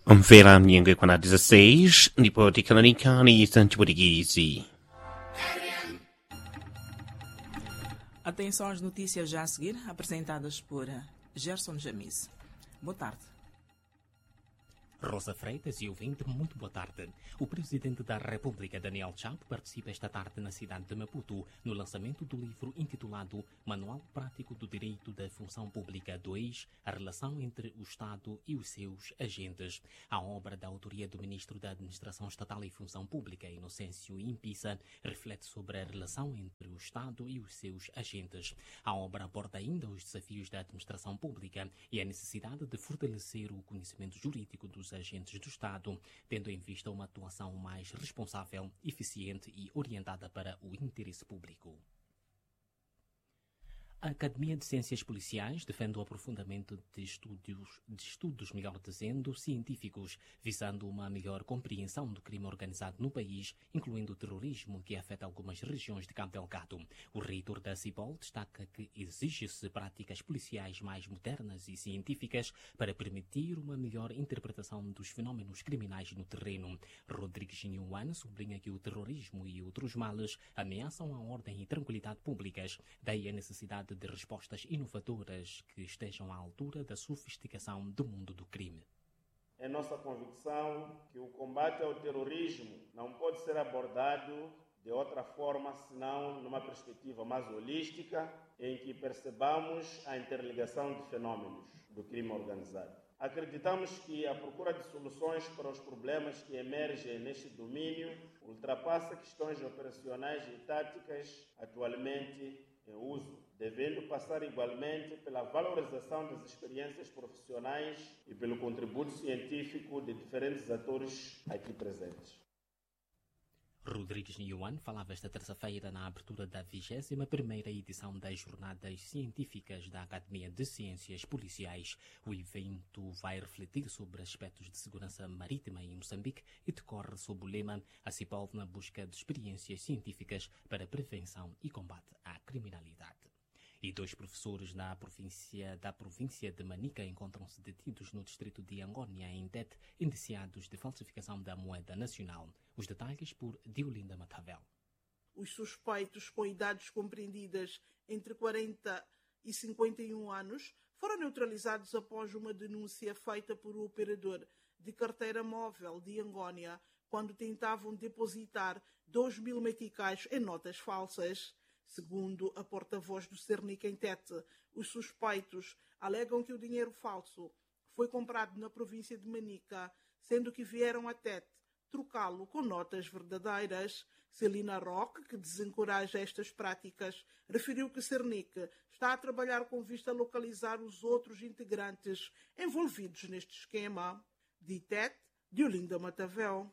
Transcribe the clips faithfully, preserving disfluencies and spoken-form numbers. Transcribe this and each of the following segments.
Mvera mnyenge kwana dezesseis, ndipo tikalanikani za Portuguese. Atenção às notícias já a seguir, apresentadas por Gerson Jamis. Boa tarde. Rosa Freitas e ouvinte, muito boa tarde. O Presidente da República, Daniel Chapo, participa esta tarde na cidade de Maputo no lançamento do livro intitulado Manual Prático do Direito da Função Pública dois, a relação entre o Estado e os seus agentes. A obra da autoria do Ministro da Administração Estatal e Função Pública, Inocêncio Impisa, reflete sobre a relação entre o Estado e os seus agentes. A obra aborda ainda os desafios da administração pública e a necessidade de fortalecer o conhecimento jurídico dos agentes do Estado, tendo em vista uma atuação mais responsável, eficiente e orientada para o interesse público. A Academia de Ciências Policiais defende o aprofundamento de estudos, de estudos, melhor dizendo, científicos, visando uma melhor compreensão do crime organizado no país, incluindo o terrorismo que afeta algumas regiões de Cabo Delgado. O reitor da CIPOL destaca que exige-se práticas policiais mais modernas e científicas para permitir uma melhor interpretação dos fenómenos criminais no terreno. Rodrigues Nhuan sublinha que o terrorismo e outros males ameaçam a ordem e tranquilidade públicas, daí a necessidade de respostas inovadoras que estejam à altura da sofisticação do mundo do crime. É nossa convicção que o combate ao terrorismo não pode ser abordado de outra forma senão numa perspectiva mais holística, em que percebamos a interligação de fenômenos do crime organizado. Acreditamos que a procura de soluções para os problemas que emergem neste domínio ultrapassa questões operacionais e táticas atualmente em uso, devendo passar igualmente pela valorização das experiências profissionais e pelo contributo científico de diferentes atores aqui presentes. Rodrigues Nhuan falava esta terça-feira na abertura da vigésima primeira edição das Jornadas Científicas da Academia de Ciências Policiais. O evento vai refletir sobre aspectos de segurança marítima em Moçambique e decorre sob o lema A CIPOL na busca de experiências científicas para prevenção e combate à criminalidade. E dois professores da província, da província de Manica encontram-se detidos no distrito de Angônia, em Tete, indiciados de falsificação da moeda nacional. Os detalhes por Diolinda Matavel. Os suspeitos com idades compreendidas entre quarenta e cinquenta e um anos foram neutralizados após uma denúncia feita por um operador de carteira móvel de Angônia quando tentavam depositar dois mil meticais em notas falsas. Segundo a porta-voz do Cernic em Tete, os suspeitos alegam que o dinheiro falso foi comprado na província de Manica, sendo que vieram a Tete trocá-lo com notas verdadeiras. Celina Roque, que desencoraja estas práticas, referiu que Cernic está a trabalhar com vista a localizar os outros integrantes envolvidos neste esquema. De Tete, Diolinda Matavel.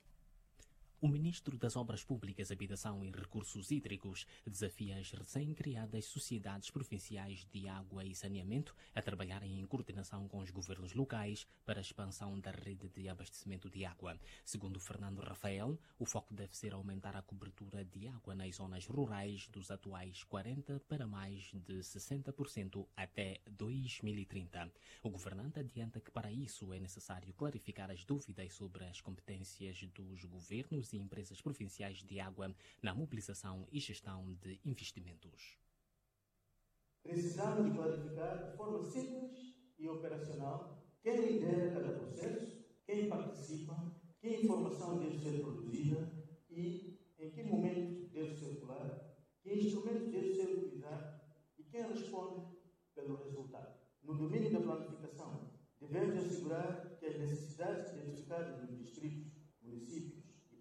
O Ministro das Obras Públicas, Habitação e Recursos Hídricos desafia as recém-criadas Sociedades Provinciais de Água e Saneamento a trabalharem em coordenação com os governos locais para a expansão da rede de abastecimento de água. Segundo Fernando Rafael, o foco deve ser aumentar a cobertura de água nas zonas rurais dos atuais quarenta por cento para mais de sessenta por cento até dois mil e trinta. O governante adianta que para isso é necessário clarificar as dúvidas sobre as competências dos governos e empresas provinciais de água na mobilização e gestão de investimentos. Precisamos clarificar de forma simples e operacional quem lidera cada processo, quem participa, que informação deve ser produzida e em que momento deve circular, que instrumentos deve ser utilizado e quem responde pelo resultado. No domínio da planificação, devemos assegurar que as necessidades identificadas nos distritos, municípios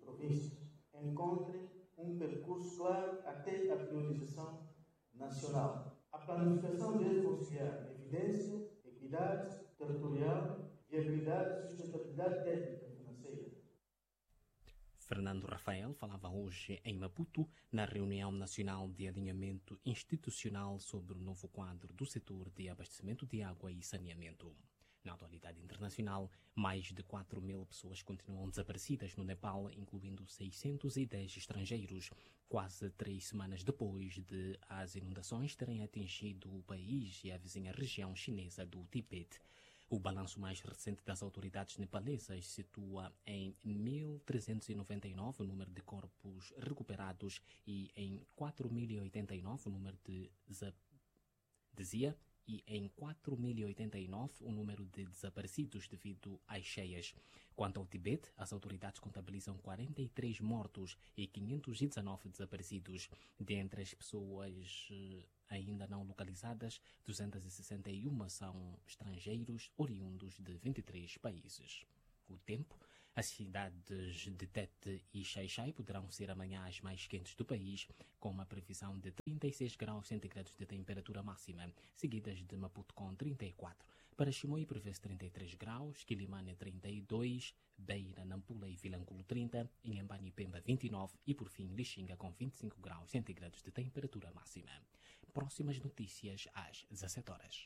encontrem um percurso claro até a priorização nacional. A planificação deve conciliar evidência, equidade territorial, viabilidade e sustentabilidade técnica e financeira. Fernando Rafael falava hoje em Maputo na reunião nacional de alinhamento institucional sobre o novo quadro do setor de abastecimento de água e saneamento. Na atualidade internacional, mais de quatro mil pessoas continuam desaparecidas no Nepal, incluindo seiscentos e dez estrangeiros, quase três semanas depois de as inundações terem atingido o país e a vizinha região chinesa do Tibete. O balanço mais recente das autoridades nepalesas situa em mil trezentos e noventa e nove o número de corpos recuperados e em quatro mil e oitenta e nove o número de dizia e em quatro mil e oitenta e nove o número de desaparecidos devido às cheias. Quanto ao Tibete, as autoridades contabilizam quarenta e três mortos e quinhentos e dezenove desaparecidos. Dentre as pessoas eh, ainda não localizadas, duzentos e sessenta e um são estrangeiros oriundos de vinte e três países. O tempo. As cidades de Tete e Xai-Xai poderão ser amanhã as mais quentes do país, com uma previsão de trinta e seis graus centígrados de temperatura máxima, seguidas de Maputo com trinta e quatro. Para Chimoio prevê-se trinta e três graus, Quilimane trinta e dois, Beira, Nampula e Vilanculo trinta, Inhambane e Pemba vinte e nove e por fim Lixinga com vinte e cinco graus centígrados de temperatura máxima. Próximas notícias às dezassete horas.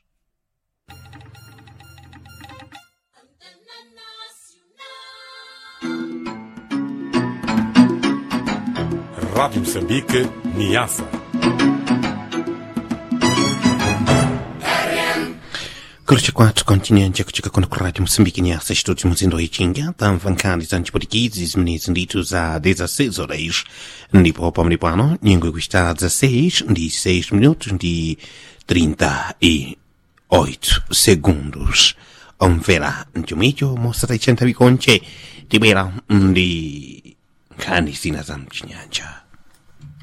Rádio Moçambique, Niassa. Curte quatro continente que chega com a Rádio Moçambique Niassa, estudos muzindo e tinga, tam vancani zanti portugueses, meninos ditos a dezesseis horas. Nipo pomnipano, ninguém custa dezesseis, de seis minutos, de trinta e oito segundos. Um verá, de meio, mostra cento biconche, de beira, de canisina zamchinhancha.